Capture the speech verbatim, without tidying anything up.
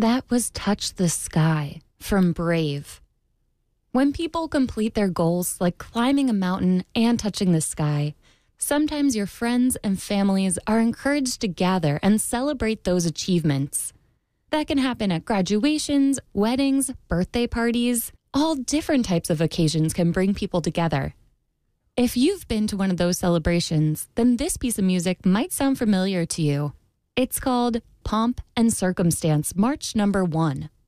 That was Touch the Sky from Brave. When people complete their goals like climbing a mountain and touching the sky, sometimes your friends and families are encouraged to gather and celebrate those achievements. That can happen at graduations, weddings, birthday parties. All different types of occasions can bring people together. If you've been to one of those celebrations, then this piece of music might sound familiar to you. It's called Pomp and Circumstance, March Number One.